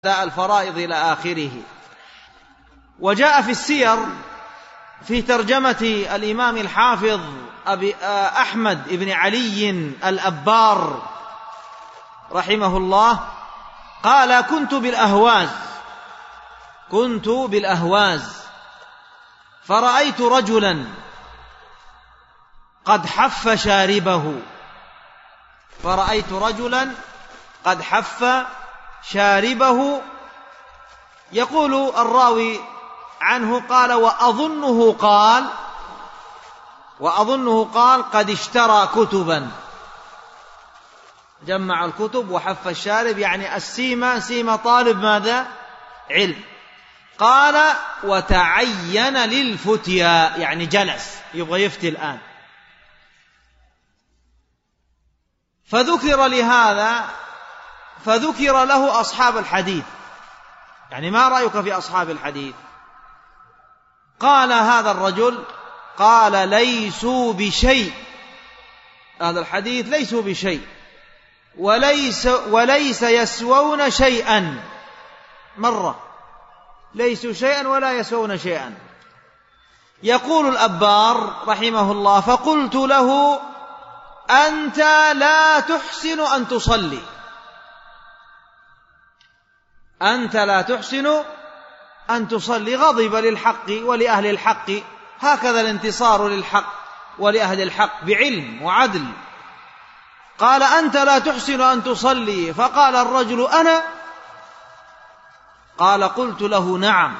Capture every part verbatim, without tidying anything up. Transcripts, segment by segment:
الفرائض إلى آخره. وجاء في السير في ترجمة الإمام الحافظ أبي أحمد بن علي الأبار رحمه الله قال: كنت بالأهواز كنت بالأهواز فرأيت رجلا قد حف شاربه فرأيت رجلا قد حف شاربه يقول الراوي عنه قال: وأظنه قال وأظنه قال قد اشترى كتبا، جمع الكتب وحف الشارب، يعني السيمة سيمة طالب ماذا؟ علم. قال: وتعين للفتيا، يعني جلس يبغى يفتي الآن. فذكر لهذا فذكر له أصحاب الحديث، يعني ما رأيك في أصحاب الحديث؟ قال هذا الرجل قال: ليسوا بشيء، هذا الحديث ليسوا بشيء، وليس, وليس يسوون شيئا، مرة ليسوا شيئا ولا يسوون شيئا. يقول الأبار رحمه الله: فقلت له: أنت لا تحسن أن تصلي أنت لا تحسن أن تصلي. غضب للحق ولأهل الحق، هكذا الانتصار للحق ولأهل الحق بعلم وعدل. قال: أنت لا تحسن أن تصلي. فقال الرجل: أنا؟ قال: قلت له: نعم.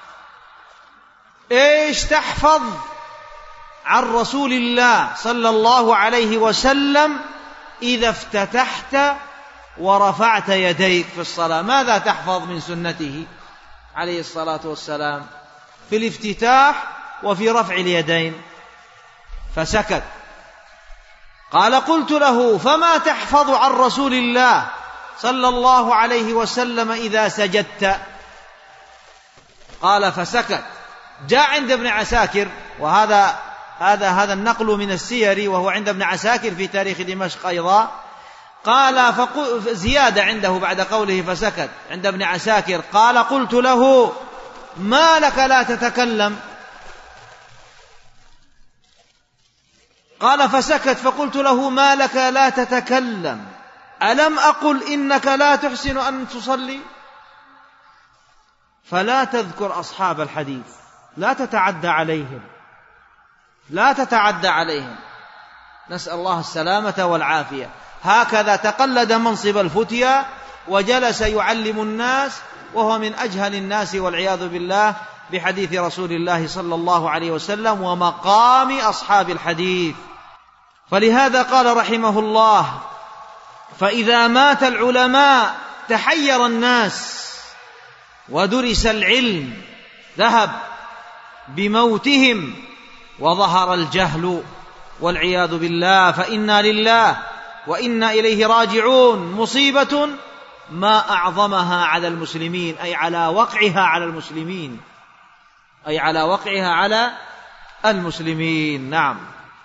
إيش تحفظ عن رسول الله صلى الله عليه وسلم إذا افتتحت ورفعت يديك في الصلاة؟ ماذا تحفظ من سنته عليه الصلاة والسلام في الافتتاح وفي رفع اليدين؟ فسكت. قال: قلت له: فما تحفظ عن رسول الله صلى الله عليه وسلم إذا سجدت؟ قال: فسكت. جاء عند ابن عساكر، وهذا هذا هذا النقل من السير، وهو عند ابن عساكر في تاريخ دمشق أيضا. قال زيادة عنده بعد قوله فسكت عند ابن عساكر، قال: قلت له: ما لك لا تتكلم؟ قال: فسكت. فقلت له: ما لك لا تتكلم؟ ألم أقل إنك لا تحسن أن تصلي؟ فلا تذكر أصحاب الحديث، لا تتعدى عليهم لا تتعدى عليهم نسأل الله السلامة والعافية. هكذا تقلد منصب الفتيا وجلس يعلم الناس، وهو من أجهل الناس والعياذ بالله بحديث رسول الله صلى الله عليه وسلم ومقام أصحاب الحديث. فلهذا قال رحمه الله: فإذا مات العلماء تحير الناس، ودرس العلم ذهب بموتهم، وظهر الجهل والعياذ بالله. فإنا لله وإنا إليه راجعون. مصيبة ما أعظمها على المسلمين، أي على وقعها على المسلمين أي على وقعها على المسلمين. نعم.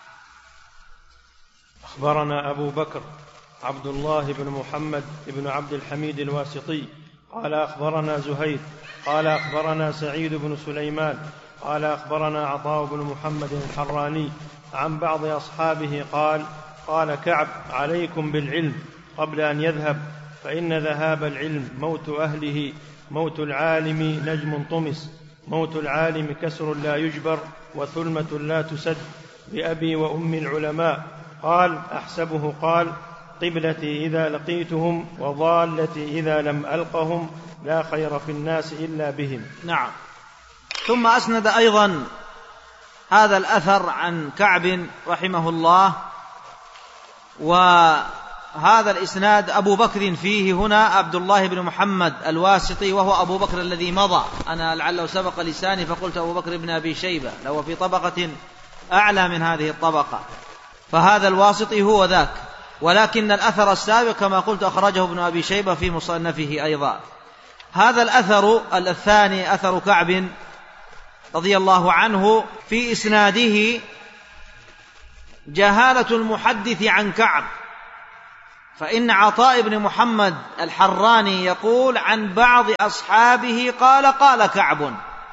أخبرنا أبو بكر عبد الله بن محمد بن عبد الحميد الواسطي قال: أخبرنا زهير قال: أخبرنا سعيد بن سليمان قال: أخبرنا عطاء بن محمد الحراني عن بعض أصحابه قال: قال كعب: عليكم بالعلم قبل أن يذهب، فإن ذهاب العلم موت أهله، موت العالم نجم طمس، موت العالم كسر لا يجبر، وثلمة لا تسد، بأبي وأم العلماء. قال: أحسبه قال: قبلتي إذا لقيتهم، وضالتي إذا لم ألقهم، لا خير في الناس إلا بهم. نعم. ثم أسند أيضا هذا الأثر عن كعب رحمه الله، وهذا الإسناد أبو بكر فيه هنا عبد الله بن محمد الواسطي، وهو أبو بكر الذي مضى. أنا لعله سبق لساني فقلت أبو بكر بن أبي شيبة، لو في طبقة أعلى من هذه الطبقة، فهذا الواسطي هو ذاك. ولكن الأثر السابق كما قلت أخرجه ابن أبي شيبة في مصنفه أيضا. هذا الأثر الثاني أثر كعب رضي الله عنه في إسناده جهالة المحدث عن كعب، فإن عطاء بن محمد الحراني يقول عن بعض أصحابه قال قال كعب،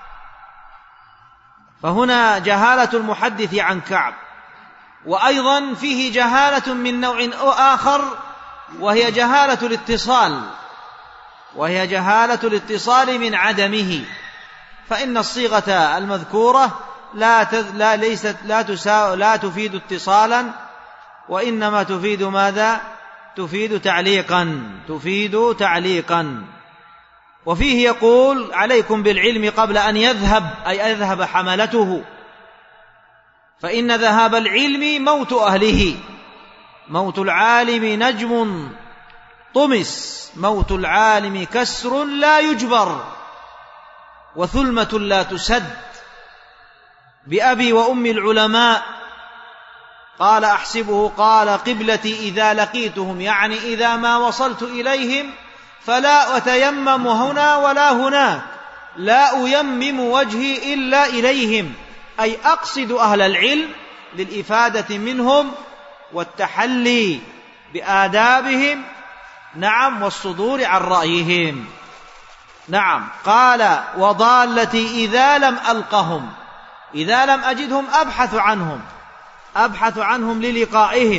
فهنا جهالة المحدث عن كعب. وأيضا فيه جهالة من نوع آخر، وهي جهالة الاتصال وهي جهالة الاتصال من عدمه، فإن الصيغة المذكورة لا لا ليست لا تسا لا تفيد اتصالا، وإنما تفيد ماذا؟ تفيد تعليقا تفيد تعليقا. وفيه يقول عليكم بالعلم قبل أن يذهب، أي يذهب حملته، فإن ذهاب العلم موت أهله، موت العالم نجم طمس، موت العالم كسر لا يجبر، وثلمة لا تسد. بأبي وأم العلماء قال أحسبه قال قبلتي إذا لقيتهم، يعني إذا ما وصلت إليهم فلا أتيمم هنا ولا هناك، لا أيمم وجهي إلا إليهم، أي أقصد أهل العلم للإفادة منهم والتحلي بآدابهم، نعم، والصدور عن رأيهم. نعم. قال وضالتي إذا لم ألقهم، إذا لم أجدهم أبحث عنهم أبحث عنهم للقائهم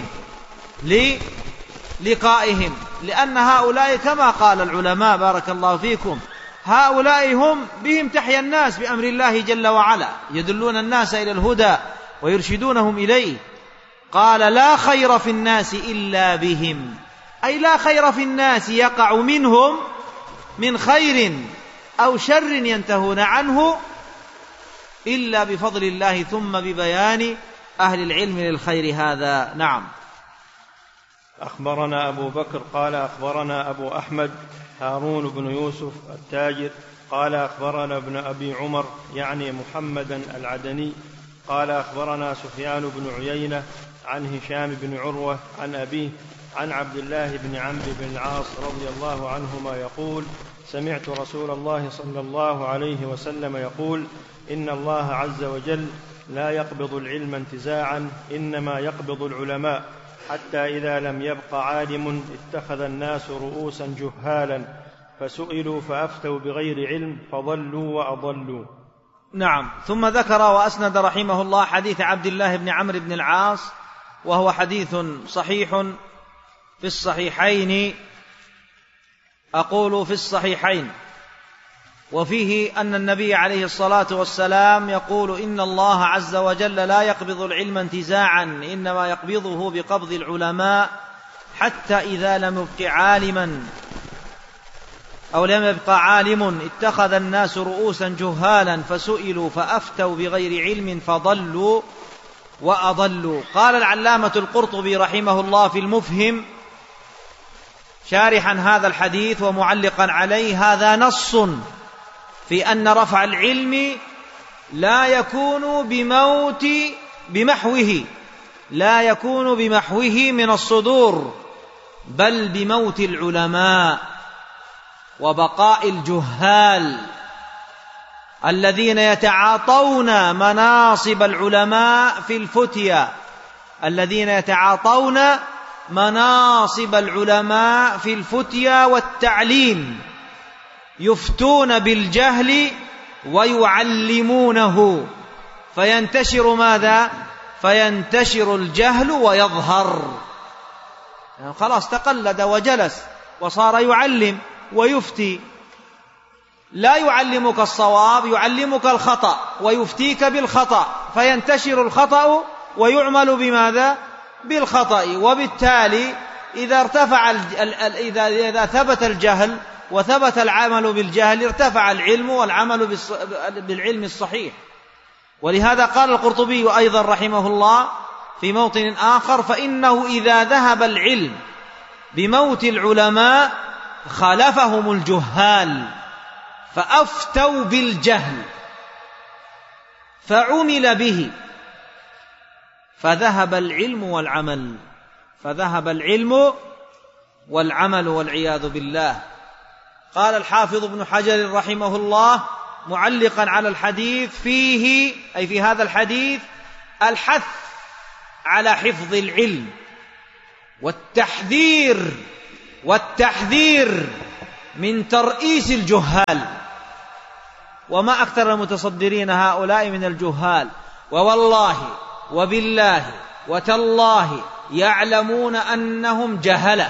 للقائهم لأن هؤلاء كما قال العلماء بارك الله فيكم، هؤلاء هم بهم تحيا الناس بأمر الله جل وعلا، يدلون الناس إلى الهدى ويرشدونهم إليه. قال لا خير في الناس إلا بهم، أي لا خير في الناس يقع منهم من خير أو شر ينتهون عنه إلا بفضل الله ثم ببيان أهل العلم للخير هذا. نعم. أخبرنا أبو بكر قال أخبرنا أبو أحمد هارون بن يوسف التاجر قال أخبرنا ابن أبي عمر يعني محمدا العدني قال أخبرنا سفيان بن عيينة عن هشام بن عروة عن أبيه عن عبد الله بن عمرو بن العاص رضي الله عنهما يقول سمعت رسول الله صلى الله عليه وسلم يقول إن الله عز وجل لا يقبض العلم انتزاعا، إنما يقبض العلماء، حتى إذا لم يبق عالم اتخذ الناس رؤوسا جهالا فسئلوا فأفتوا بغير علم فضلوا وأضلوا. نعم. ثم ذكر وأسند رحمه الله حديث عبد الله بن عمرو بن العاص، وهو حديث صحيح في الصحيحين، أقول في الصحيحين، وفيه أن النبي عليه الصلاة والسلام يقول إن الله عز وجل لا يقبض العلم انتزاعا، إنما يقبضه بقبض العلماء، حتى إذا لم يبق عالما أو لم يبق عالم اتخذ الناس رؤوسا جهالا فسئلوا فأفتوا بغير علم فضلوا وأضلوا. قال العلامة القرطبي رحمه الله في المفهم شارحا هذا الحديث ومعلقا عليه: هذا نص في أن رفع العلم لا يكون بموت بمحوه لا يكون بمحوه من الصدور، بل بموت العلماء وبقاء الجهال الذين يتعاطون مناصب العلماء في الفتيا الذين يتعاطون مناصب العلماء في الفتيا والتعليم، يفتون بالجهل ويعلمونه، فينتشر ماذا؟ فينتشر الجهل ويظهر، يعني خلاص تقلد وجلس وصار يعلم ويفتي، لا يعلمك الصواب، يعلمك الخطأ ويفتيك بالخطأ، فينتشر الخطأ ويعمل بماذا؟ بالخطأ. وبالتالي إذا ارتفع إذا إذا ثبت الجهل وثبت العمل بالجهل ارتفع العلم والعمل بالعلم الصحيح. ولهذا قال القرطبي أيضا رحمه الله في موطن آخر: فإنه إذا ذهب العلم بموت العلماء خالفهم الجهال فأفتوا بالجهل فعمل به فذهب العلم والعمل فذهب العلم والعمل والعياذ بالله. قال الحافظ ابن حجر رحمه الله معلقا على الحديث: فيه أي في هذا الحديث الحث على حفظ العلم والتحذير والتحذير من ترئيس الجهال. وما أكثر المتصدرين هؤلاء من الجهال، ووالله وبالله وتالله يعلمون أنهم جهلة،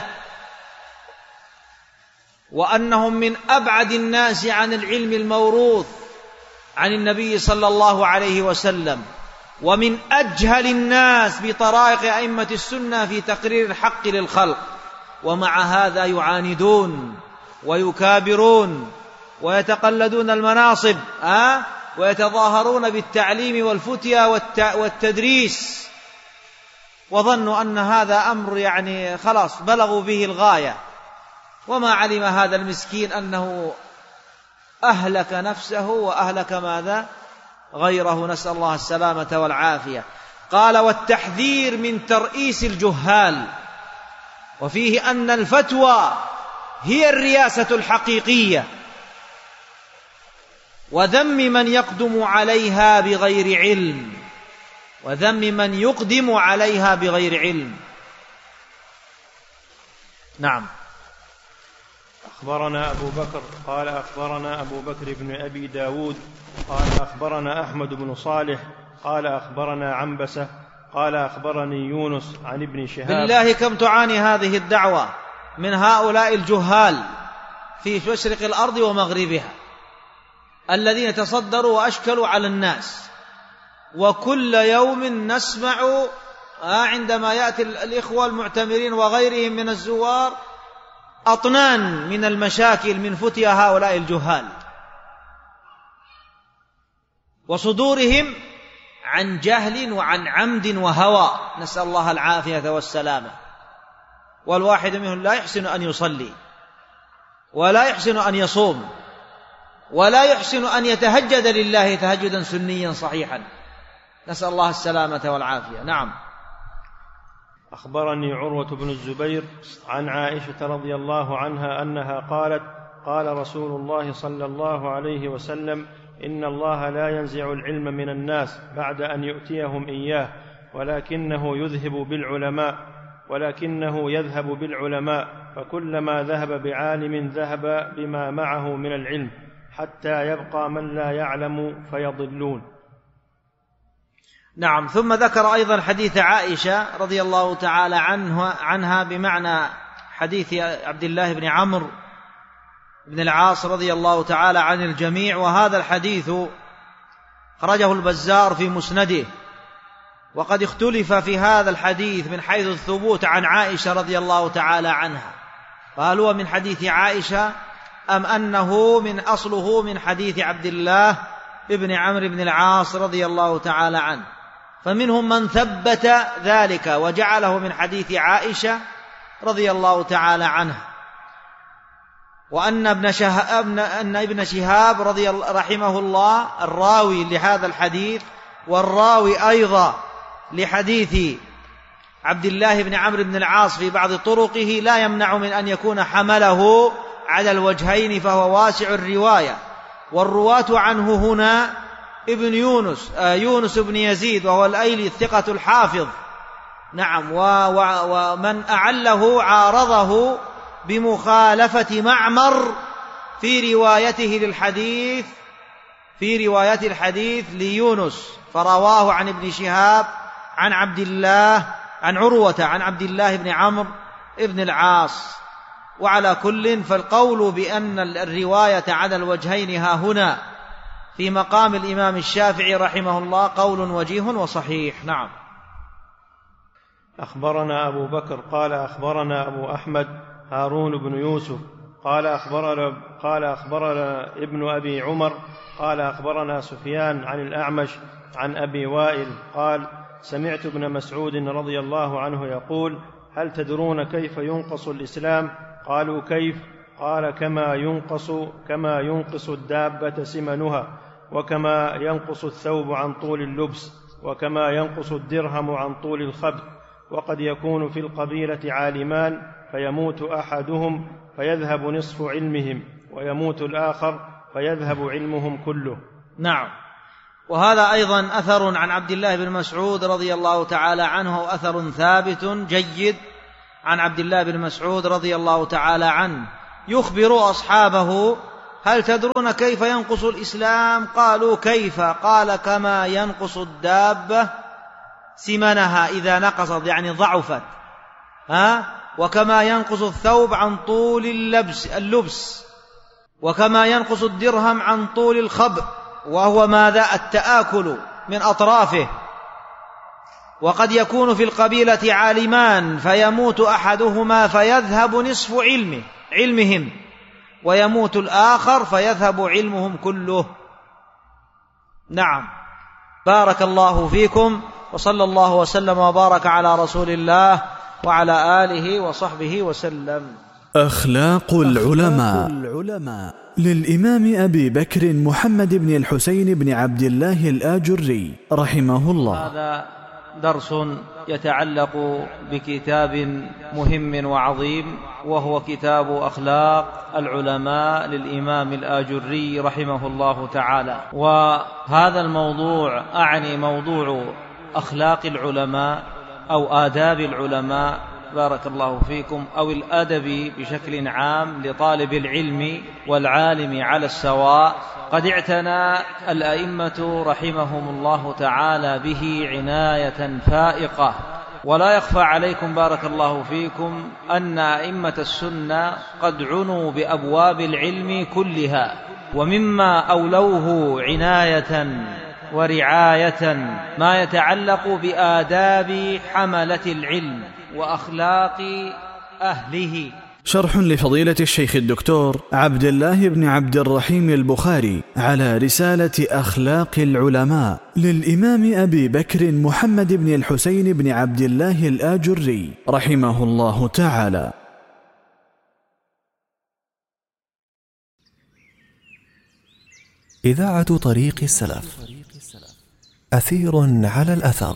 وأنهم من أبعد الناس عن العلم الموروث عن النبي صلى الله عليه وسلم، ومن أجهل الناس بطرائق أئمة السنة في تقرير الحق للخلق، ومع هذا يعاندون ويكابرون ويتقلدون المناصب أه؟ ويتظاهرون بالتعليم والفتيا والتدريس، وظنوا أن هذا أمر يعني خلاص بلغوا به الغاية، وما علم هذا المسكين أنه أهلك نفسه وأهلك ماذا؟ غيره، نسأل الله السلامة والعافية. قال: والتحذير من ترئيس الجهال، وفيه أن الفتوى هي الرياسة الحقيقية، وذم من يقدم عليها بغير علم، وذم من يقدم عليها بغير علم. نعم. أخبرنا أبو بكر قال أخبرنا أبو بكر بن أبي داود قال أخبرنا أحمد بن صالح قال أخبرنا عنبسة قال أخبرني يونس عن ابن شهاب. بالله كم تعاني هذه الدعوة من هؤلاء الجهال في مشرق الأرض ومغربها، الذين تصدروا وأشكلوا على الناس، وكل يوم نسمع عندما يأتي الإخوة المعتمرين وغيرهم من الزوار أطنان من المشاكل من فتيا هؤلاء الجهال، وصدورهم عن جهل وعن عمد وهوى، نسأل الله العافية والسلامة. والواحد منهم لا يحسن أن يصلي، ولا يحسن أن يصوم، ولا يحسن أن يتهجد لله تهجدا سنيا صحيحا، نسأل الله السلامة والعافية. نعم. أخبرني عروة بن الزبير عن عائشة رضي الله عنها أنها قالت: قال رسول الله صلى الله عليه وسلم: إن الله لا ينزع العلم من الناس بعد أن يؤتيهم إياه، ولكنه يذهب بالعلماء ولكنه يذهب بالعلماء فكلما ذهب بعالم ذهب بما معه من العلم، حتى يبقى من لا يعلم فيضلون. نعم. ثم ذكر أيضا حديث عائشة رضي الله تعالى عنها, عنها بمعنى حديث عبد الله بن عمرو بن العاص رضي الله تعالى عن الجميع، وهذا الحديث خرجه البزار في مسنده، وقد اختلف في هذا الحديث من حيث الثبوت عن عائشة رضي الله تعالى عنها، فهل هو من حديث عائشة أم أنه من أصله من حديث عبد الله بن عمرو بن العاص رضي الله تعالى عنه. فمنهم من ثبت ذلك وجعله من حديث عائشة رضي الله تعالى عنها، وأن ابن شهاب, أن ابن شهاب رضي رحمه الله الراوي لهذا الحديث والراوي أيضا لحديث عبد الله بن عمرو بن العاص في بعض طرقه لا يمنع من أن يكون حمله على الوجهين، فهو واسع الرواية. والرواة عنه هنا ابن يونس آه يونس بن يزيد وهو الأيلي الثقة الحافظ. نعم. ومن أعله عارضه بمخالفة معمر في روايته للحديث في رواية الحديث ليونس، فرواه عن ابن شهاب عن عبد الله عن عروة عن عبد الله بن عمرو بن العاص. وعلى كل فالقول بأن الرواية على الوجهين ها هنا في مقام الإمام الشافعي رحمه الله قول وجيه وصحيح. نعم. أخبرنا أبو بكر قال أخبرنا أبو أحمد هارون بن يوسف قال أخبرنا, قال أخبرنا ابن أبي عمر قال أخبرنا سفيان عن الأعمش عن أبي وائل قال: سمعت ابن مسعود رضي الله عنه يقول: هل تدرون كيف ينقص الإسلام؟ قالوا: كيف؟ قال: كما ينقص كما ينقص الدابة سمنها، وكما ينقص الثوب عن طول اللبس، وكما ينقص الدرهم عن طول الخبث. وقد يكون في القبيلة عالمان فيموت أحدهم فيذهب نصف علمهم، ويموت الآخر فيذهب علمهم كله. نعم. وهذا أيضا أثر عن عبد الله بن مسعود رضي الله تعالى عنه، أثر ثابت جيد عن عبد الله بن مسعود رضي الله تعالى عنه يخبر أصحابه: هل تدرون كيف ينقص الإسلام؟ قالوا: كيف؟ قال: كما ينقص الدابة سمنها إذا نقصت، يعني ضعفت، ها؟ وكما ينقص الثوب عن طول اللبس, اللبس وكما ينقص الدرهم عن طول الخبر، وهو ماذا؟ التآكل من أطرافه. وقد يكون في القبيلة عالمان فيموت أحدهما فيذهب نصف علمه علمهم ويموت الآخر فيذهب علمهم كله. نعم. بارك الله فيكم، وصلى الله وسلم وبارك على رسول الله وعلى آله وصحبه وسلم. أخلاق العلماء للإمام أبي بكر محمد بن الحسين بن عبد الله الآجري رحمه الله. هذا درس يتعلق بكتاب مهم وعظيم، وهو كتاب أخلاق العلماء للإمام الآجري رحمه الله تعالى. وهذا الموضوع أعني موضوع أخلاق العلماء أو آداب العلماء، بارك الله فيكم، أو الأدب بشكل عام لطالب العلم والعالم على السواء. قد اعتنى الأئمة رحمهم الله تعالى به عناية فائقة، ولا يخفى عليكم بارك الله فيكم أن أئمة السنة قد عنوا بأبواب العلم كلها، ومما أولوه عناية ورعاية ما يتعلق بآداب حملة العلم وأخلاق أهله. شرح لفضيلة الشيخ الدكتور عبد الله بن عبد الرحيم البخاري على رسالة أخلاق العلماء للإمام أبي بكر محمد بن الحسين بن عبد الله الآجري رحمه الله تعالى. إذاعة طريق السلف، أثير على الأثر.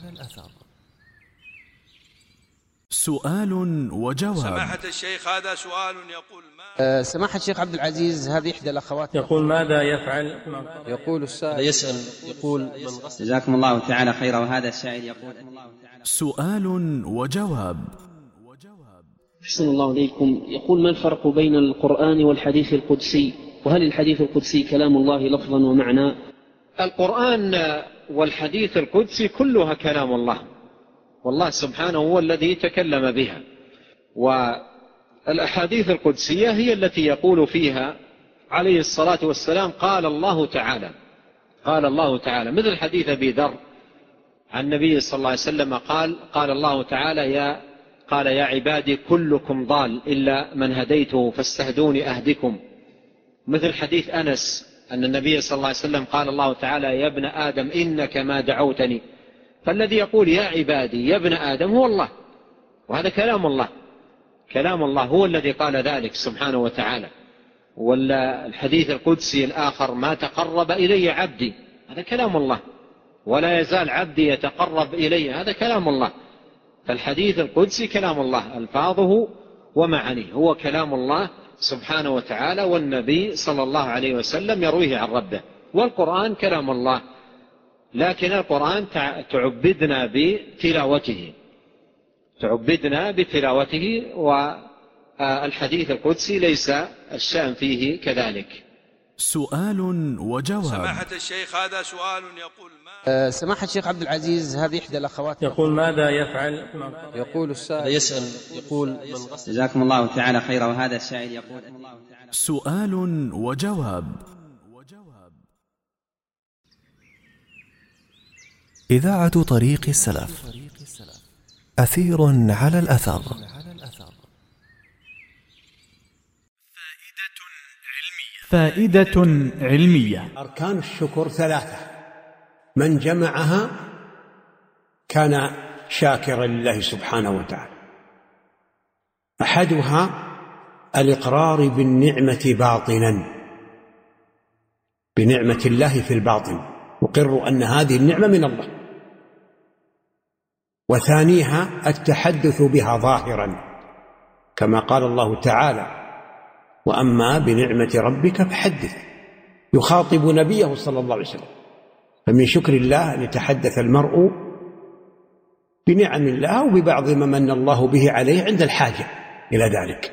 سؤال وجواب. سماحة الشيخ، هذا سؤال يقول ما أه سماحة الشيخ عبد العزيز، هذه إحدى الأخوات يقول: ماذا يفعل؟ يقول السائل يسأل يقول: جزاكم الله تعالى خيرا. وهذا السائل يقول: سؤال وجواب. أحسن الله إليكم. يقول: ما الفرق بين القرآن والحديث القدسي؟ وهل الحديث القدسي كلام الله لفظا ومعنى؟ القرآن والحديث القدسي كلها كلام الله، والله سبحانه هو الذي تكلم بها. والأحاديث القدسية هي التي يقول فيها عليه الصلاة والسلام: قال الله تعالى، قال الله تعالى، مثل حديث أبي ذر عن النبي صلى الله عليه وسلم قال: قال الله تعالى: يا قال يا عبادي كلكم ضال إلا من هديته فاستهدوني أهدكم. مثل حديث أنس أن النبي صلى الله عليه وسلم قال الله تعالى: يا ابن آدم إنك ما دعوتني. فالذي يقول يا عبادي يا ابن آدم هو الله، وهذا كلام الله، كلام الله هو الذي قال ذلك سبحانه وتعالى. والحديث القدسي الآخر: ما تقرب إلي عبدي، هذا كلام الله، ولا يزال عبدي يتقرب إلي، هذا كلام الله. فالحديث القدسي كلام الله، ألفاظه ومعانيه هو كلام الله سبحانه وتعالى، والنبي صلى الله عليه وسلم يرويه عن ربه. والقرآن كلام الله، لكن القرآن تعبدنا بتلاوته، تعبدنا بتلاوته، والحديث القدسي ليس الشأن فيه كذلك. سؤال وجواب. سماحة الشيخ، هذا سؤال يقول ما أه سماحة الشيخ عبد العزيز، هذه إحدى الأخوات يقول: ماذا يفعل؟ يقول السائل يسأل يقول: جزاكم الله تعالى خيرا. وهذا السائل يقول: سؤال وجواب. إذاعة طريق السلف، أثير على الأثر. فائدة علمية. أركان الشكر ثلاثة، من جمعها كان شاكرا لله سبحانه وتعالى. أحدها الإقرار بالنعمة باطنا، بنعمة الله في الباطن، أقر أن هذه النعمة من الله. وثانيها التحدث بها ظاهرا، كما قال الله تعالى: وأما بنعمة ربك فحدث، يخاطب نبيه صلى الله عليه وسلم. فمن شكر الله أن يتحدث المرء بنعم الله وببعض ما من الله به عليه عند الحاجة إلى ذلك.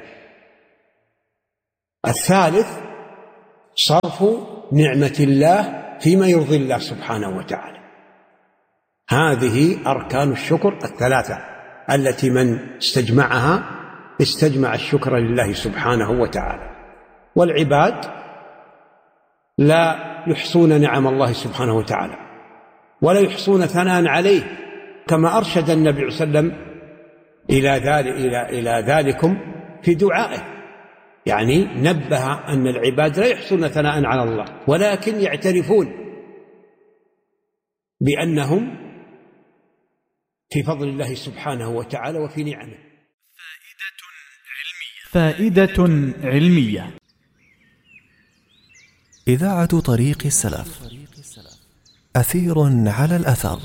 الثالث صرف نعمة الله فيما يرضي الله سبحانه وتعالى. هذه أركان الشكر الثلاثة التي من استجمعها استجمع الشكر لله سبحانه وتعالى. والعباد لا يحصون نعم الله سبحانه وتعالى ولا يحصون ثناء عليه، كما أرشد النبي صلى الله عليه وسلم إلى ذلك إلى إلى ذلكم في دعائه، يعني نبه أن العباد لا يحصون ثناء على الله ولكن يعترفون بأنهم في فضل الله سبحانه وتعالى وفي نعمه. فائدة علمية. إذاعة طريق السلف، أثير على الأثر.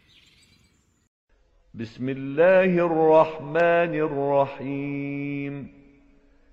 بسم الله الرحمن الرحيم.